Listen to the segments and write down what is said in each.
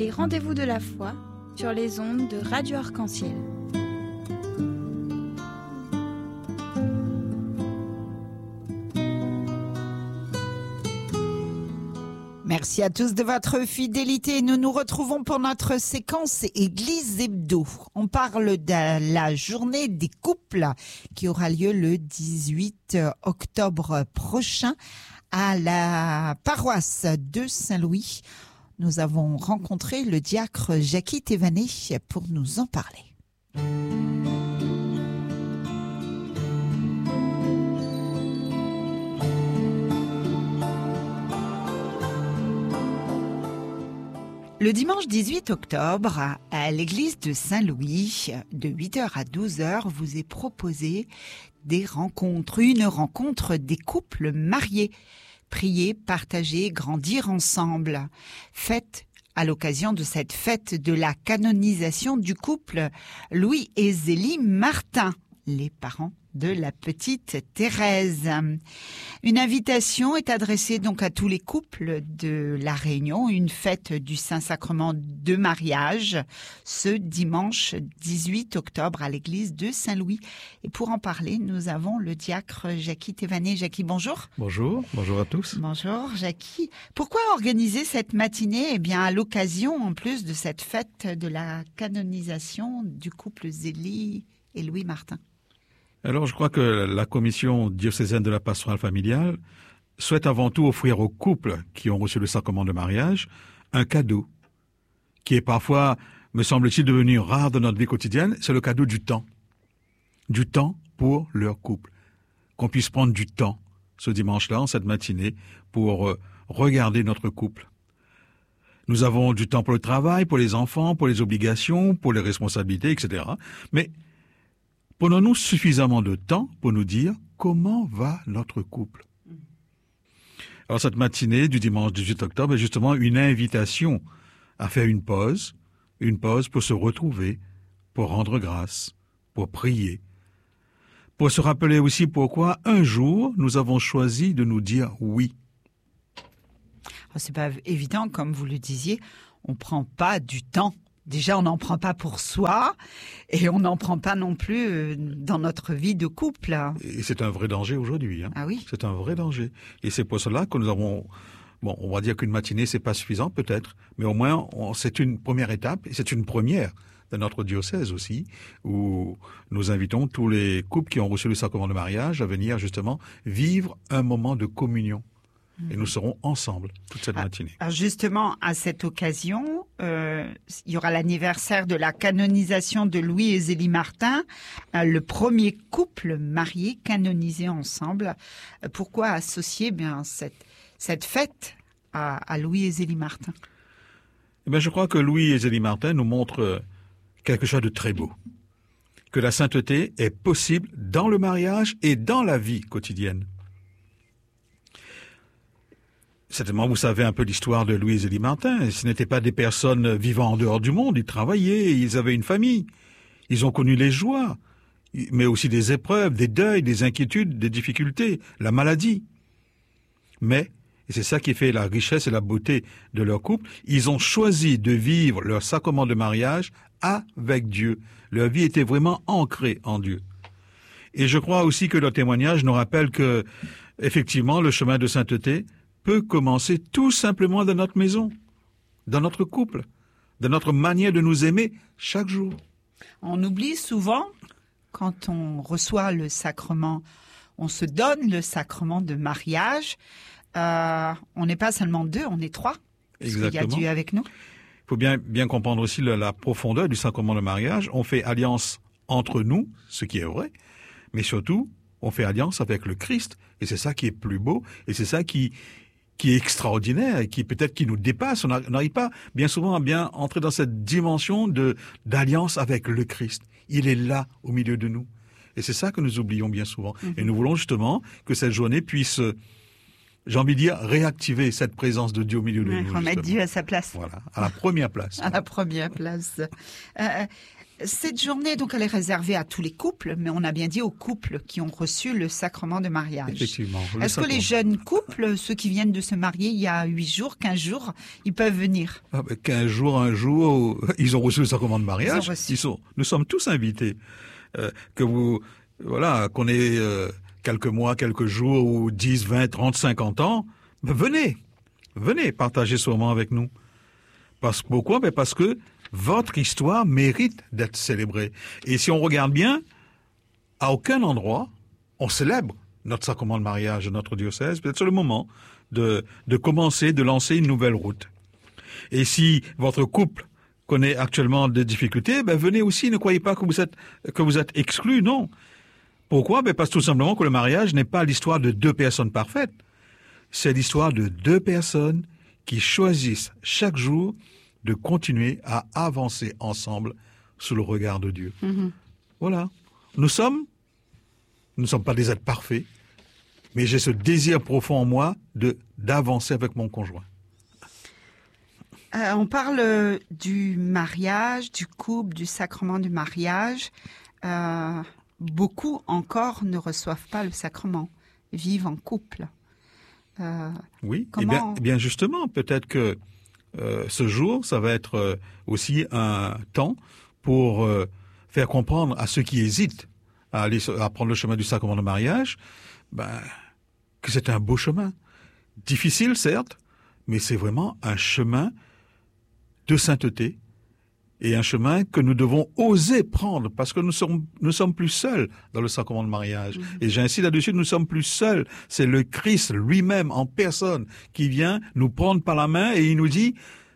les rendez-vous de la foi sur les ondes de Radio Arc-en-Ciel. Merci à tous de votre fidélité. Nous nous retrouvons pour notre séquence Église Hebdo. On parle de la journée des couples qui aura lieu le 18 octobre prochain à la paroisse de Saint-Louis. Nous avons rencontré le diacre Jackie Thévanet pour nous en parler. Le dimanche 18 octobre, à l'église de Saint-Louis, de 8h à 12h, vous est proposé une rencontre des couples mariés. Prier, partager, grandir ensemble. Fête à l'occasion de cette fête de la canonisation du couple Louis et Zélie Martin, les parents de la petite Thérèse. Une invitation est adressée donc à tous les couples de La Réunion, une fête du Saint-Sacrement de mariage ce dimanche 18 octobre à l'église de Saint-Louis. Et pour en parler, nous avons le diacre Jackie Thévanet. Jackie, bonjour. Bonjour à tous. Bonjour Jackie. Pourquoi organiser cette matinée ? Eh bien, à l'occasion, en plus de cette fête de la canonisation du couple Zélie et Louis Martin. Alors, je crois que la commission diocésaine de la pastorale familiale souhaite avant tout offrir aux couples qui ont reçu le sacrement de mariage un cadeau qui est parfois, me semble-t-il, devenu rare dans notre vie quotidienne, c'est le cadeau du temps. Du temps pour leur couple. Qu'on puisse prendre du temps ce dimanche-là, en cette matinée, pour regarder notre couple. Nous avons du temps pour le travail, pour les enfants, pour les obligations, pour les responsabilités, etc. Mais prenons-nous suffisamment de temps pour nous dire comment va notre couple. Alors cette matinée du dimanche 18 octobre est justement une invitation à faire une pause pour se retrouver, pour rendre grâce, pour prier, pour se rappeler aussi pourquoi un jour nous avons choisi de nous dire oui. C'est pas évident, comme vous le disiez, on prend pas du temps. Déjà, on n'en prend pas pour soi et on n'en prend pas non plus dans notre vie de couple. Et c'est un vrai danger aujourd'hui. Ah oui. C'est un vrai danger. Et c'est pour cela que nous avons... Bon, on va dire qu'une matinée, c'est pas suffisant peut-être, mais au moins, c'est une première étape et c'est une première dans notre diocèse aussi, où nous invitons tous les couples qui ont reçu le sacrement de mariage à venir justement vivre un moment de communion. Et nous serons ensemble toute cette matinée. Alors justement, à cette occasion, il y aura l'anniversaire de la canonisation de Louis et Zélie Martin, le premier couple marié canonisé ensemble. Pourquoi associer cette fête à Louis et Zélie Martin ? Eh bien, je crois que Louis et Zélie Martin nous montrent quelque chose de très beau. Que la sainteté est possible dans le mariage et dans la vie quotidienne. Certainement, vous savez un peu l'histoire de Louis et Zélie Martin. Ce n'étaient pas des personnes vivant en dehors du monde. Ils travaillaient, ils avaient une famille. Ils ont connu les joies, mais aussi des épreuves, des deuils, des inquiétudes, des difficultés, la maladie. Mais, et c'est ça qui fait la richesse et la beauté de leur couple, ils ont choisi de vivre leur sacrement de mariage avec Dieu. Leur vie était vraiment ancrée en Dieu. Et je crois aussi que leur témoignage nous rappelle que, effectivement, le chemin de sainteté peut commencer tout simplement dans notre maison, dans notre couple, dans notre manière de nous aimer chaque jour. On oublie souvent, quand on reçoit le sacrement, on se donne le sacrement de mariage, on n'est pas seulement deux, on est trois. Exactement. Il y a Dieu avec nous. Il faut bien comprendre aussi la profondeur du sacrement de mariage. On fait alliance entre nous, ce qui est vrai, mais surtout, on fait alliance avec le Christ. Et c'est ça qui est plus beau, et c'est ça qui est extraordinaire et qui peut-être qui nous dépasse. On n'arrive pas bien souvent à bien entrer dans cette dimension d'alliance avec le Christ. Il est là au milieu de nous. Et c'est ça que nous oublions bien souvent. Et nous voulons justement que cette journée puisse, j'ai envie de dire, réactiver cette présence de Dieu au milieu de nous. Remettre Dieu à sa place. Voilà, à la première place. À la première place. Cette journée, donc, elle est réservée à tous les couples, mais on a bien dit aux couples qui ont reçu le sacrement de mariage. Effectivement. Est-ce que les jeunes couples, ceux qui viennent de se marier il y a 8 jours, 15 jours, ils peuvent venir? 15 jours, un jour, ils ont reçu le sacrement de mariage. Nous sommes tous invités. Qu'on ait quelques mois, quelques jours, ou 10, 20, 30, 50 ans, venez partager ce moment avec nous. Pourquoi? Parce que votre histoire mérite d'être célébrée. Et si on regarde bien, à aucun endroit, on célèbre notre sacrement de mariage de notre diocèse. Peut-être c'est le moment de commencer, de lancer une nouvelle route. Et si votre couple connaît actuellement des difficultés, venez aussi, ne croyez pas que vous êtes exclus, non. Pourquoi? Parce tout simplement que le mariage n'est pas l'histoire de 2 personnes parfaites. C'est l'histoire de 2 personnes qui choisissent chaque jour de continuer à avancer ensemble sous le regard de Dieu. Voilà. Nous ne sommes pas des êtres parfaits, mais j'ai ce désir profond en moi d'avancer avec mon conjoint. On parle du mariage, du couple, du sacrement du mariage. Beaucoup encore ne reçoivent pas le sacrement, vivent en couple. Oui, et bien justement, peut-être que ce jour, ça va être aussi un temps pour faire comprendre à ceux qui hésitent à prendre le chemin du sacrement de mariage, que c'est un beau chemin. Difficile, certes, mais c'est vraiment un chemin de sainteté et un chemin que nous devons oser prendre parce que nous sommes plus seuls dans le sacrement de mariage. Et j'insiste là-dessus, nous ne sommes plus seuls. C'est le Christ lui-même en personne qui vient nous prendre par la main et il nous dit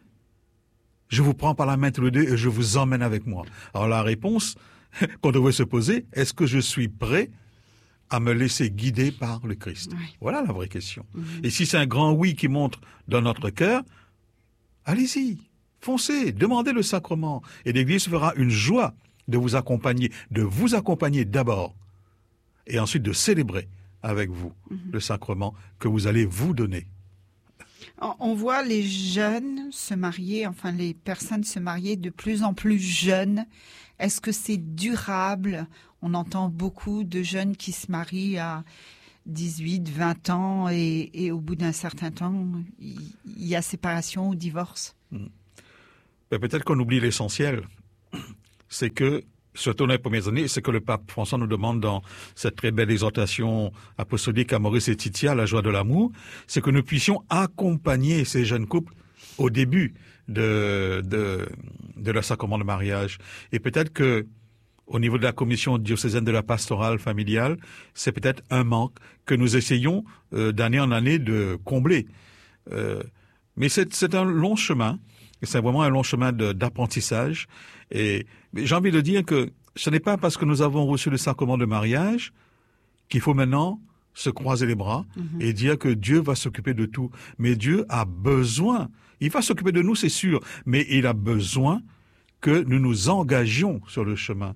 « Je vous prends par la main tous les deux et je vous emmène avec moi ». Alors la réponse qu'on devrait se poser, est-ce que je suis prêt à me laisser guider par le Christ? Oui. Voilà la vraie question. Et si c'est un grand oui qui monte dans notre cœur, allez-y. Foncez, demandez le sacrement. Et l'Église fera une joie de vous accompagner d'abord, et ensuite de célébrer avec vous le sacrement que vous allez vous donner. On voit les jeunes se marier, enfin les personnes se marier de plus en plus jeunes. Est-ce que c'est durable? On entend beaucoup de jeunes qui se marient à 18, 20 ans et au bout d'un certain temps, il y a séparation ou divorce. Peut-être qu'on oublie l'essentiel. C'est que, surtout dans les premières années, c'est que le pape François nous demande dans cette très belle exhortation apostolique à Maurice Laetitia, la joie de l'amour, c'est que nous puissions accompagner ces jeunes couples au début de leur sacrement de mariage. Et peut-être que, au niveau de la commission diocésaine de la pastorale familiale, c'est peut-être un manque que nous essayons d'année en année de combler. Mais c'est un long chemin. C'est vraiment un long chemin d'apprentissage. Et j'ai envie de dire que ce n'est pas parce que nous avons reçu le sacrement de mariage qu'il faut maintenant se croiser les bras et dire que Dieu va s'occuper de tout. Mais Dieu a besoin, il va s'occuper de nous, c'est sûr, mais il a besoin que nous nous engagions sur le chemin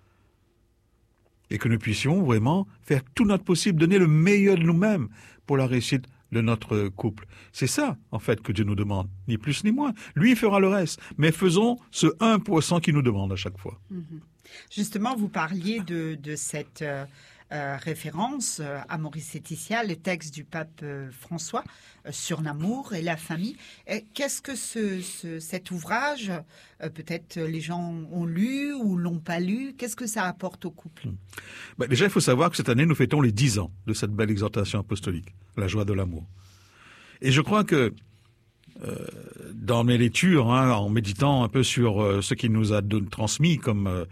et que nous puissions vraiment faire tout notre possible, donner le meilleur de nous-mêmes pour la réussite de notre couple. C'est ça, en fait, que Dieu nous demande, ni plus ni moins. Lui, il fera le reste, mais faisons ce 1% qu'il nous demande à chaque fois. Justement, vous parliez de cette référence à Maurice Laetitia, le texte du pape François sur l'amour et la famille. Qu'est-ce que cet ouvrage, peut-être les gens ont lu ou l'ont pas lu, qu'est-ce que ça apporte au couple? Déjà, il faut savoir que cette année, nous fêtons les 10 ans de cette belle exhortation apostolique, la joie de l'amour. Et je crois que dans mes lectures, en méditant un peu sur ce qu'il nous a transmis comme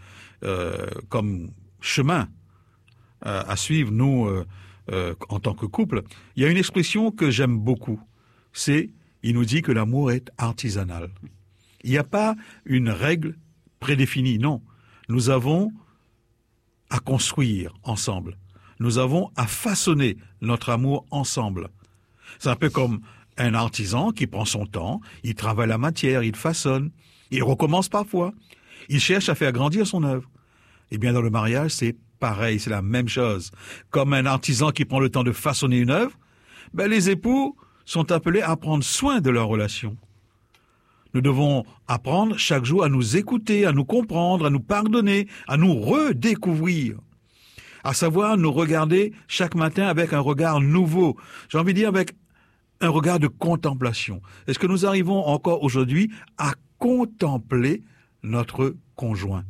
chemin à suivre, nous, en tant que couple, il y a une expression que j'aime beaucoup. Il nous dit que l'amour est artisanal. Il n'y a pas une règle prédéfinie, non. Nous avons à construire ensemble. Nous avons à façonner notre amour ensemble. C'est un peu comme un artisan qui prend son temps, il travaille la matière, il façonne, il recommence parfois, il cherche à faire grandir son œuvre. Eh bien, dans le mariage, c'est pareil, c'est la même chose. Comme un artisan qui prend le temps de façonner une œuvre, les époux sont appelés à prendre soin de leur relation. Nous devons apprendre chaque jour à nous écouter, à nous comprendre, à nous pardonner, à nous redécouvrir. À savoir nous regarder chaque matin avec un regard nouveau. J'ai envie de dire avec un regard de contemplation. Est-ce que nous arrivons encore aujourd'hui à contempler notre conjoint?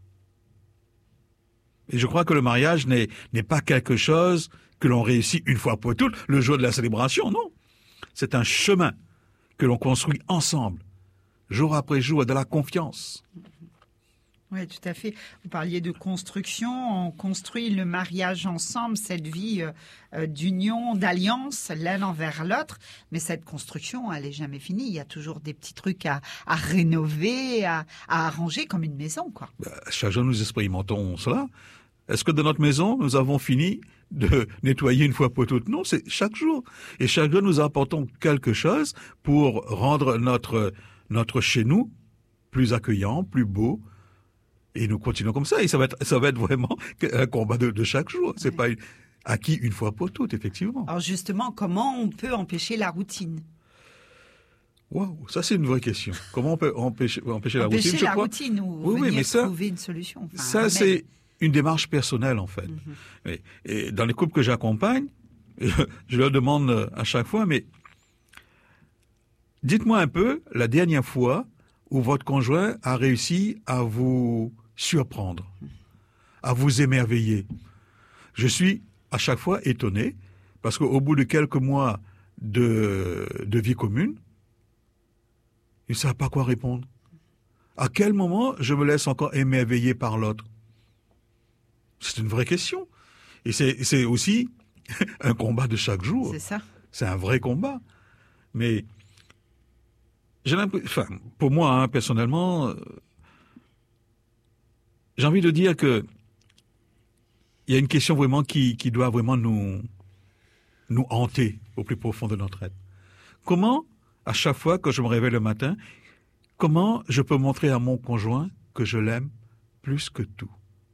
Et je crois que le mariage n'est pas quelque chose que l'on réussit une fois pour toutes, le jour de la célébration, non. C'est un chemin que l'on construit ensemble, jour après jour, de la confiance. Oui, tout à fait. Vous parliez de construction, on construit le mariage ensemble, cette vie d'union, d'alliance l'un envers l'autre, mais cette construction, elle n'est jamais finie. Il y a toujours des petits trucs à rénover, à arranger comme une maison, quoi. Chaque jour, nous expérimentons cela. Est-ce que dans notre maison, nous avons fini de nettoyer une fois pour toutes? Non, c'est chaque jour. Et chaque jour, nous apportons quelque chose pour rendre notre chez nous plus accueillant, plus beau. Et nous continuons comme ça. Et ça va être vraiment un combat de chaque jour. C'est pas acquis une fois pour toutes, effectivement. Alors justement, comment on peut empêcher la routine? Waouh, ça c'est une vraie question. Comment on peut empêcher la routine? Empêcher la routine ou venir trouver une solution. Enfin, ça c'est une démarche personnelle en fait. Et dans les couples que j'accompagne, je leur demande à chaque fois, mais dites-moi un peu la dernière fois où votre conjoint a réussi à vous surprendre, à vous émerveiller. Je suis à chaque fois étonné parce qu'au bout de quelques mois de vie commune, ils ne savent pas quoi répondre. À quel moment je me laisse encore émerveiller par l'autre? C'est une vraie question. Et c'est aussi un combat de chaque jour. C'est ça. C'est un vrai combat. Mais j'ai l'impression, pour moi, personnellement, j'ai envie de dire que il y a une question vraiment qui doit vraiment nous hanter au plus profond de notre être. Comment, à chaque fois que je me réveille le matin, comment je peux montrer à mon conjoint que je l'aime plus que tout?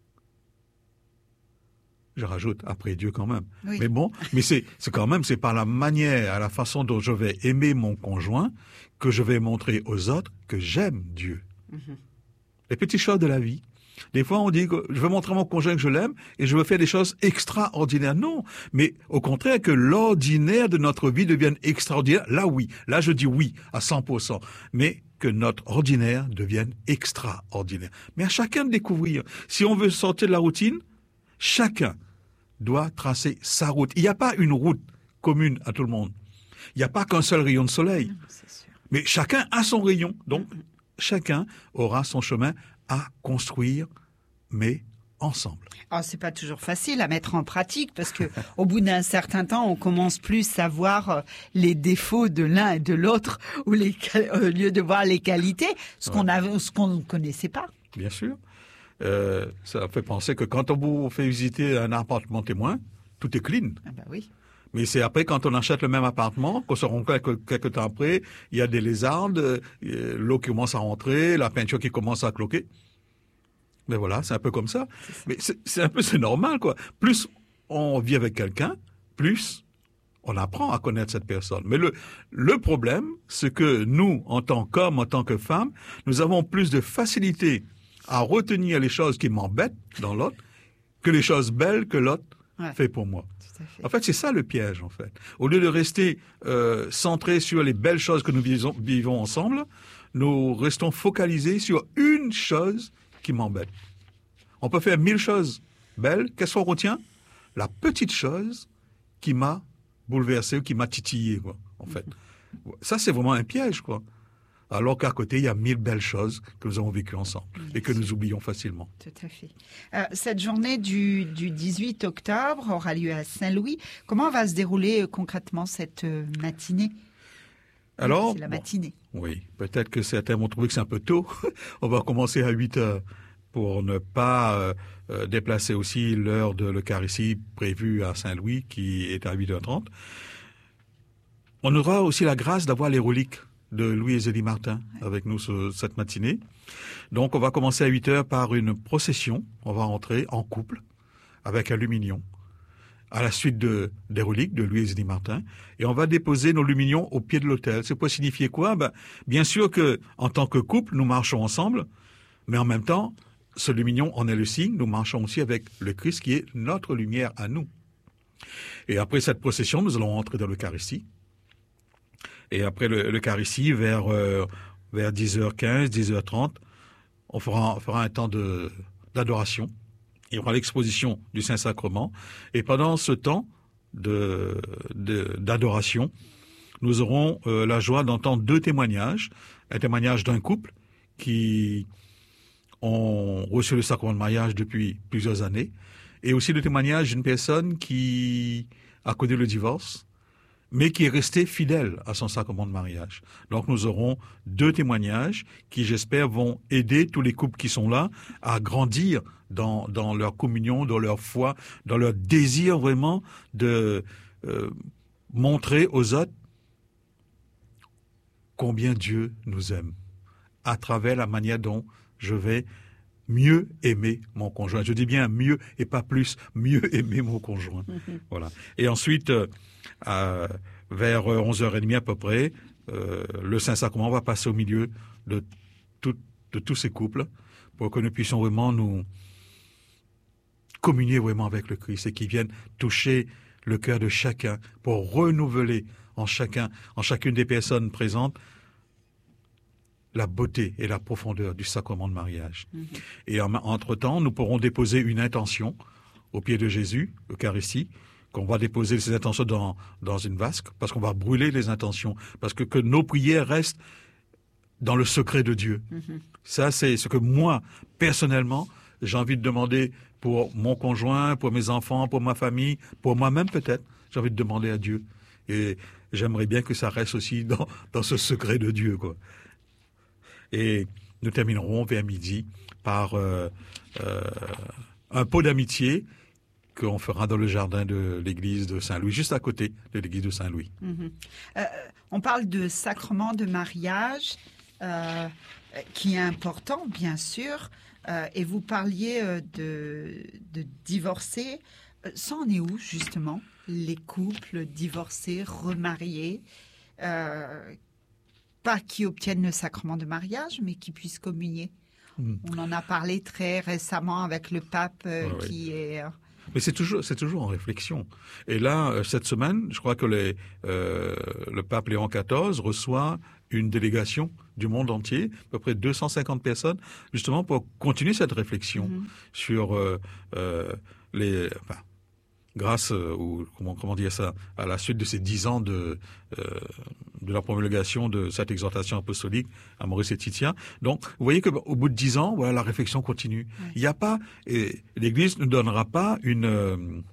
Je rajoute, après Dieu quand même. Oui. Mais bon, mais c'est quand même, c'est par la manière, à la façon dont je vais aimer mon conjoint que je vais montrer aux autres que j'aime Dieu. Les petites choses de la vie. Des fois, on dit que je veux montrer à mon conjoint que je l'aime et je veux faire des choses extraordinaires. Non, mais au contraire, que l'ordinaire de notre vie devienne extraordinaire. Là, oui. Là, je dis oui à 100%. Mais que notre ordinaire devienne extraordinaire. Mais à chacun de découvrir. Si on veut sortir de la routine, chacun doit tracer sa route. Il n'y a pas une route commune à tout le monde. Il n'y a pas qu'un seul rayon de soleil. Non, c'est sûr. Mais chacun a son rayon. Donc, chacun aura son chemin à construire, mais ensemble. Alors, c'est pas toujours facile à mettre en pratique parce que au bout d'un certain temps, on commence plus à voir les défauts de l'un et de l'autre au lieu de voir les qualités, ce qu'on ne connaissait pas. Bien sûr. Ça fait penser que quand on vous fait visiter un appartement témoin, tout est clean. Ah bah oui. Mais c'est après, quand on achète le même appartement, qu'on se rend compte que quelques temps après, il y a des lézardes, l'eau qui commence à rentrer, la peinture qui commence à cloquer. Mais voilà, c'est un peu comme ça. Mais c'est normal, quoi. Plus on vit avec quelqu'un, plus on apprend à connaître cette personne. Mais le problème, c'est que nous, en tant qu'hommes, en tant que femmes, nous avons plus de facilité à retenir les choses qui m'embêtent dans l'autre que les choses belles que l'autre fait pour moi. En fait, c'est ça le piège, en fait. Au lieu de rester centré sur les belles choses que nous vivons ensemble, nous restons focalisés sur une chose qui m'embête. On peut faire 1000 choses belles. Qu'est-ce qu'on retient? La petite chose qui m'a bouleversé, qui m'a titillé, quoi, en fait. Ça, c'est vraiment un piège, quoi. Alors qu'à côté, il y a 1000 belles choses que nous avons vécues ensemble et que nous oublions facilement. Tout à fait. Cette journée du 18 octobre aura lieu à Saint-Louis. Comment va se dérouler concrètement cette matinée? Alors, c'est la matinée. Oui, peut-être que certains vont trouver que c'est un peu tôt. On va commencer à 8 heures pour ne pas déplacer aussi l'heure de l'Eucharistie prévue à Saint-Louis qui est à 8h30. On aura aussi la grâce d'avoir les reliques de Louis et Zélie Martin avec nous cette matinée. Donc, on va commencer à 8 heures par une procession. On va entrer en couple avec aluminium. à la suite des reliques de Louis Eddy Martin, et on va déposer nos lumignon au pied de l'autel. C'est pour signifier quoi? Bien sûr que en tant que couple, nous marchons ensemble, mais en même temps, ce lumignon en est le signe. Nous marchons aussi avec le Christ qui est notre lumière à nous. Et après cette procession, nous allons entrer dans l'Eucharistie. Et après l'Eucharistie, vers 10h15, 10h30, on fera un temps d'adoration. Il y aura l'exposition du Saint-Sacrement. Et pendant ce temps d'adoration, nous aurons la joie d'entendre 2 témoignages. Un témoignage d'un couple qui ont reçu le sacrement de mariage depuis plusieurs années. Et aussi le témoignage d'une personne qui a connu le divorce, mais qui est restée fidèle à son sacrement de mariage. Donc nous aurons 2 témoignages qui, j'espère, vont aider tous les couples qui sont là à grandir dans leur communion, dans leur foi, dans leur désir vraiment de montrer aux autres combien Dieu nous aime, à travers la manière dont je vais mieux aimer mon conjoint. Je dis bien mieux et pas plus, mieux aimer mon conjoint. Voilà. Et ensuite, vers 11h30 à peu près, le Saint-Sacrement va passer au milieu de tous ces couples pour que nous puissions vraiment nous communier vraiment avec le Christ et qu'il vienne toucher le cœur de chacun pour renouveler en chacune des personnes présentes la beauté et la profondeur du sacrement de mariage. Et entre-temps, nous pourrons déposer une intention au pied de Jésus, l'Eucharistie, qu'on va déposer ces intentions dans une vasque, parce qu'on va brûler les intentions, parce que nos prières restent dans le secret de Dieu. Ça, c'est ce que moi, personnellement, j'ai envie de demander pour mon conjoint, pour mes enfants, pour ma famille, pour moi-même peut-être. J'ai envie de demander à Dieu. Et j'aimerais bien que ça reste aussi dans ce secret de Dieu, quoi. Et nous terminerons vers midi par un pot d'amitié qu'on fera dans le jardin de l'église de Saint-Louis, juste à côté de l'église de Saint-Louis. On parle de sacrement de mariage, qui est important, bien sûr, et vous parliez de divorcer. Ça en est où, justement, les couples divorcés, remariés, pas qui obtiennent le sacrement de mariage, mais qui puissent communier? On en a parlé très récemment avec le pape qui est... Mais c'est toujours en réflexion. Et là, cette semaine, je crois que le pape Léon XIV reçoit une délégation du monde entier, à peu près 250 personnes, justement pour continuer cette réflexion sur grâce ou comment dire ça, à la suite de ces 10 ans de la promulgation de cette exhortation apostolique à Maurice Laetitia. Donc, vous voyez qu'au bout de 10 ans, voilà, la réflexion continue. Il n'y a pas, l'Église ne donnera pas une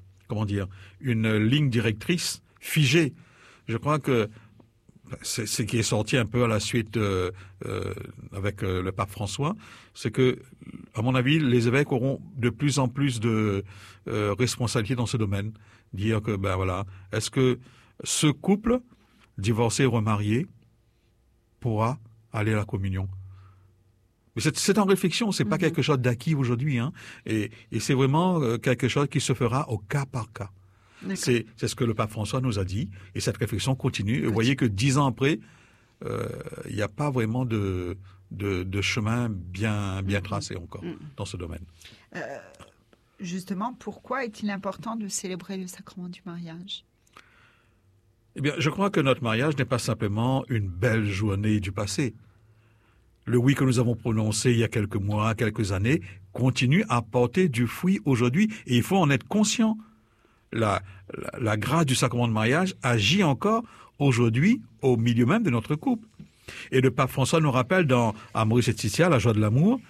ligne directrice figée. Je crois que c'est ce qui est sorti un peu à la suite avec le pape François, c'est que, à mon avis, les évêques auront de plus en plus de responsabilités dans ce domaine. Dire que, est-ce que ce couple, divorcé ou remarié, pourra aller à la communion? Mais c'est en réflexion, c'est pas quelque chose d'acquis aujourd'hui, hein. Et c'est vraiment quelque chose qui se fera au cas par cas. C'est ce que le pape François nous a dit, et cette réflexion continue. Et vous voyez que 10 ans après, il n'y a pas vraiment de chemin bien tracé encore dans ce domaine. Justement, pourquoi est-il important de célébrer le sacrement du mariage? Eh bien, je crois que notre mariage n'est pas simplement une belle journée du passé. Le oui que nous avons prononcé il y a quelques mois, quelques années, continue à porter du fruit aujourd'hui, et il faut en être conscient. La grâce du sacrement de mariage agit encore aujourd'hui au milieu même de notre couple. Et le pape François nous rappelle dans Amoris Laetitia, la joie de l'amour,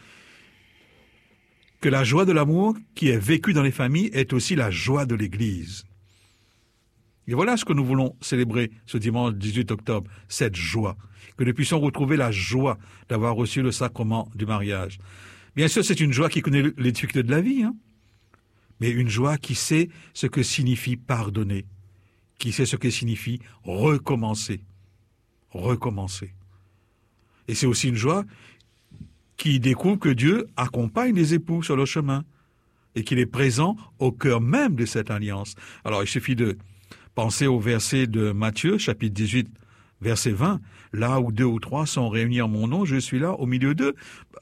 que la joie de l'amour qui est vécue dans les familles est aussi la joie de l'Église. Et voilà ce que nous voulons célébrer ce dimanche 18 octobre, cette joie, que nous puissions retrouver la joie d'avoir reçu le sacrement du mariage. Bien sûr, c'est une joie qui connaît les difficultés de la vie, hein, mais une joie qui sait ce que signifie pardonner, qui sait ce que signifie recommencer. Recommencer. Et c'est aussi une joie qui découvre que Dieu accompagne les époux sur le chemin. et qu'il est présent au cœur même de cette alliance. Alors, il suffit de penser au verset de Matthieu, chapitre 18, verset 20. Là où 2 ou 3 sont réunis en mon nom, je suis là au milieu d'eux.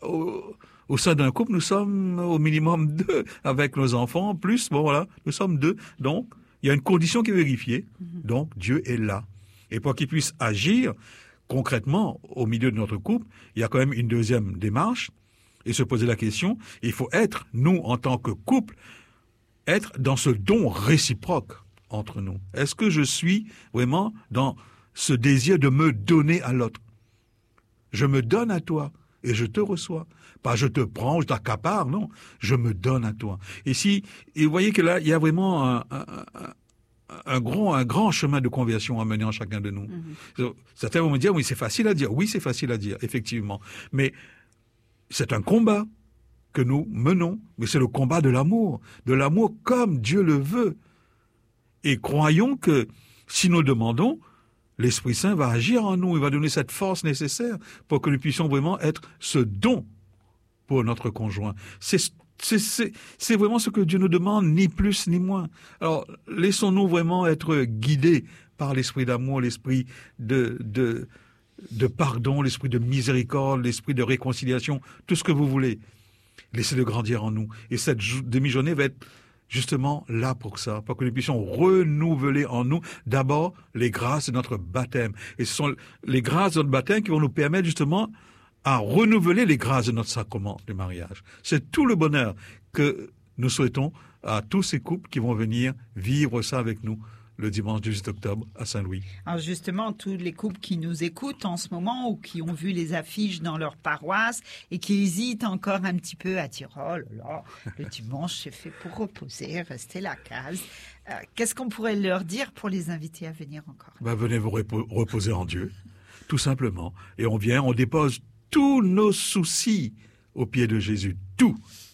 Au sein d'un couple, nous sommes au minimum 2 avec nos enfants. Plus, bon voilà, nous sommes 2. Donc, il y a une condition qui est vérifiée. Donc, Dieu est là. Et pour qu'il puisse agir concrètement au milieu de notre couple, il y a quand même une deuxième démarche. Et se poser la question, il faut être, nous, en tant que couple, être dans ce don réciproque entre nous. Est-ce que je suis vraiment dans ce désir de me donner à l'autre? Je me donne à toi et je te reçois. Pas je te prends, je t'accapare, non. Je me donne à toi. Et vous voyez que là, il y a vraiment un grand chemin de conversion à mener en chacun de nous. Certains vont me dire, oui, c'est facile à dire. Oui, c'est facile à dire, effectivement. Mais c'est un combat que nous menons, mais c'est le combat de l'amour comme Dieu le veut. Et croyons que si nous demandons, l'Esprit Saint va agir en nous, il va donner cette force nécessaire pour que nous puissions vraiment être ce don pour notre conjoint. C'est vraiment ce que Dieu nous demande, ni plus ni moins. Alors, laissons-nous vraiment être guidés par l'esprit d'amour, l'esprit de pardon, l'esprit de miséricorde, l'esprit de réconciliation, tout ce que vous voulez. Laissez-le grandir en nous. Et cette demi-journée va être justement là pour ça, pour que nous puissions renouveler en nous d'abord les grâces de notre baptême. Et ce sont les grâces de notre baptême qui vont nous permettre justement à renouveler les grâces de notre sacrement du mariage. C'est tout le bonheur que nous souhaitons à tous ces couples qui vont venir vivre ça avec nous le dimanche 18 octobre à Saint-Louis. Alors justement, tous les couples qui nous écoutent en ce moment ou qui ont vu les affiches dans leur paroisse et qui hésitent encore un petit peu à dire « Oh là là, le dimanche c'est fait pour reposer, rester la case ». Qu'est-ce qu'on pourrait leur dire pour les inviter à venir encore? Venez vous reposer en Dieu, tout simplement. Et on vient, on dépose tous nos soucis aux pieds de Jésus. Tout.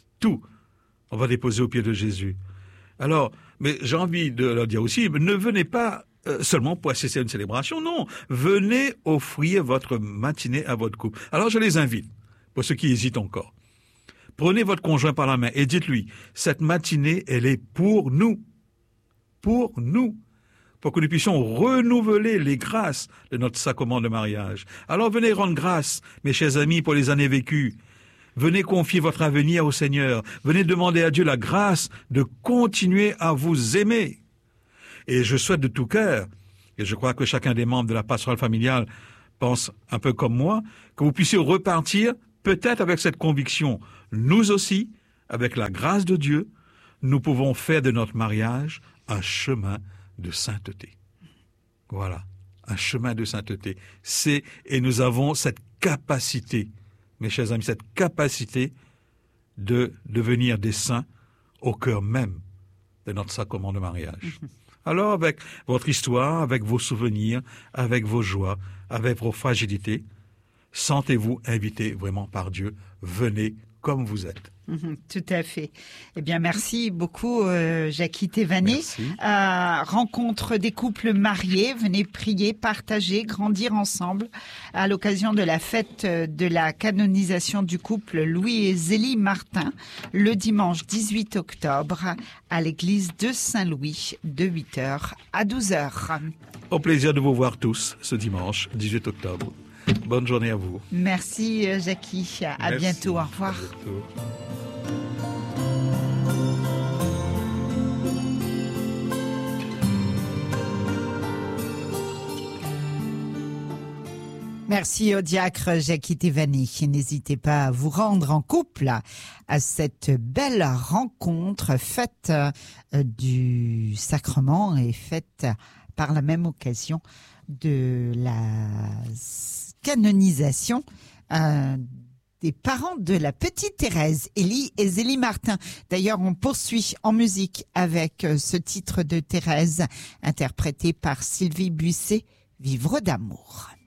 On va déposer aux pieds de Jésus. Alors, mais j'ai envie de leur dire aussi, ne venez pas seulement pour assister à une célébration, non. Venez offrir votre matinée à votre couple. Alors je les invite, pour ceux qui hésitent encore. Prenez votre conjoint par la main et dites-lui, cette matinée, elle est pour nous. Pour nous. Pour que nous puissions renouveler les grâces de notre sacrement de mariage. Alors venez rendre grâce, mes chers amis, pour les années vécues. Venez confier votre avenir au Seigneur. Venez demander à Dieu la grâce de continuer à vous aimer. Et je souhaite de tout cœur, et je crois que chacun des membres de la pastorale familiale pense un peu comme moi, que vous puissiez repartir peut-être avec cette conviction. Nous aussi, avec la grâce de Dieu, nous pouvons faire de notre mariage un chemin de sainteté. Voilà, un chemin de sainteté. Et nous avons cette capacité, mes chers amis, cette capacité de devenir des saints au cœur même de notre sacrement de mariage. Alors, avec votre histoire, avec vos souvenirs, avec vos joies, avec vos fragilités, sentez-vous invité vraiment par Dieu. Venez comme vous êtes. Tout à fait. Eh bien, merci beaucoup, Jackie Thévanet. Rencontre des couples mariés. Venez prier, partager, grandir ensemble à l'occasion de la fête de la canonisation du couple Louis et Zélie Martin, le dimanche 18 octobre à l'église de Saint-Louis, de 8h à 12h. Au plaisir de vous voir tous ce dimanche 18 octobre. Bonne journée à vous. Merci, Jackie. À bientôt. Au revoir. À bientôt. Merci au diacre Jackie Thévanet. N'hésitez pas à vous rendre en couple à cette belle rencontre, fête du sacrement et fête par la même occasion de la canonisation des parents de la petite Thérèse, Élie et Zélie Martin. D'ailleurs, on poursuit en musique avec ce titre de Thérèse, interprété par Sylvie Buisset, Vivre d'amour.